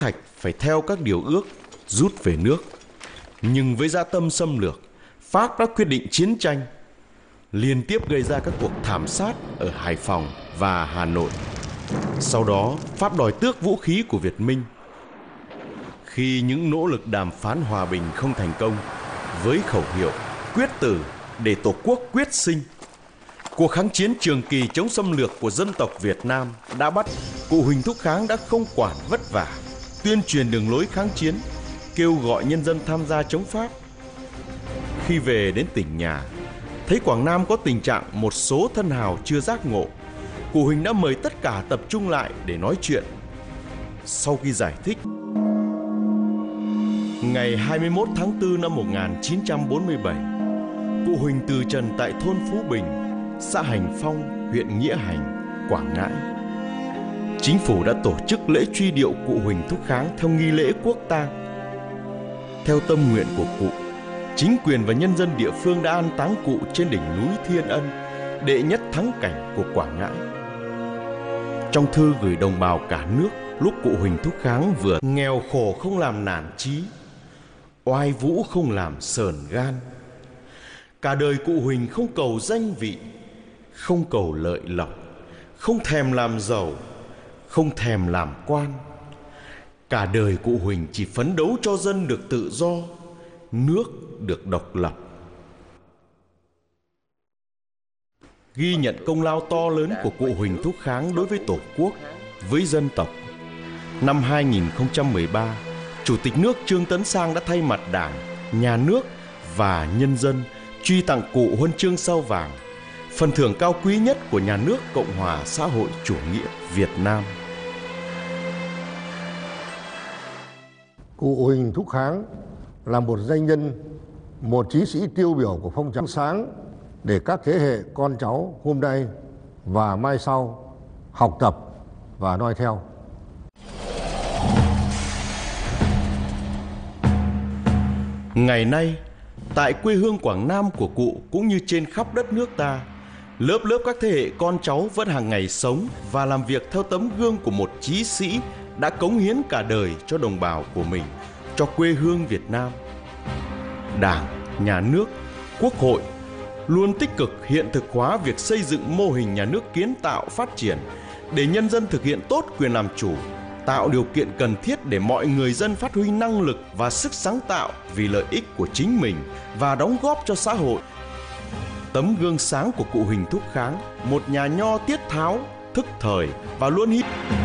Thạch phải theo các điều ước rút về nước. Nhưng với dã tâm xâm lược, Pháp đã quyết định chiến tranh, liên tiếp gây ra các cuộc thảm sát ở Hải Phòng và Hà Nội. Sau đó, Pháp đòi tước vũ khí của Việt Minh. Khi những nỗ lực đàm phán hòa bình không thành công, với khẩu hiệu quyết tử để Tổ quốc quyết sinh, cuộc kháng chiến trường kỳ chống xâm lược của dân tộc Việt Nam đã bắt. Cụ Huỳnh Thúc Kháng đã không quản vất vả, tuyên truyền đường lối kháng chiến, kêu gọi nhân dân tham gia chống Pháp. Khi về đến tỉnh nhà, thấy Quảng Nam có tình trạng một số thân hào chưa giác ngộ, cụ Huỳnh đã mời tất cả tập trung lại để nói chuyện. Sau khi giải thích, ngày 21 tháng 4 năm 1947, cụ Huỳnh từ trần tại thôn Phú Bình, xã Hành Phong, huyện Nghĩa Hành, Quảng Ngãi. Chính phủ đã tổ chức lễ truy điệu cụ Huỳnh Thúc Kháng theo nghi lễ quốc tang. Theo tâm nguyện của cụ, chính quyền và nhân dân địa phương đã an táng cụ trên đỉnh núi Thiên Ân, đệ nhất thắng cảnh của Quảng Ngãi. Trong thư gửi đồng bào cả nước lúc cụ Huỳnh Thúc Kháng vừa nghèo khổ không làm nản chí, oai vũ không làm sờn gan. Cả đời cụ Huỳnh không cầu danh vị, không cầu lợi lộc, không thèm làm giàu, không thèm làm quan. Cả đời cụ Huỳnh chỉ phấn đấu cho dân được tự do, nước được độc lập. Ghi nhận công lao to lớn của cụ Huỳnh Thúc Kháng đối với Tổ quốc, với dân tộc. Năm 2013, Chủ tịch nước Trương Tấn Sang đã thay mặt Đảng, Nhà nước và nhân dân truy tặng cụ huân chương Sao vàng, phần thưởng cao quý nhất của Nhà nước Cộng hòa xã hội chủ nghĩa Việt Nam. Cụ Huỳnh Thúc Kháng là một danh nhân, một chí sĩ tiêu biểu của phong trào sáng để các thế hệ con cháu hôm nay và mai sau học tập và noi theo. Ngày nay, tại quê hương Quảng Nam của cụ cũng như trên khắp đất nước ta, lớp lớp các thế hệ con cháu vẫn hàng ngày sống và làm việc theo tấm gương của một chí sĩ đã cống hiến cả đời cho đồng bào của mình, cho quê hương Việt Nam. Đảng, Nhà nước, Quốc hội luôn tích cực hiện thực hóa việc xây dựng mô hình nhà nước kiến tạo phát triển để nhân dân thực hiện tốt quyền làm chủ, tạo điều kiện cần thiết để mọi người dân phát huy năng lực và sức sáng tạo vì lợi ích của chính mình và đóng góp cho xã hội. Tấm gương sáng của cụ Huỳnh Thúc Kháng, một nhà nho tiết tháo, thức thời và luôn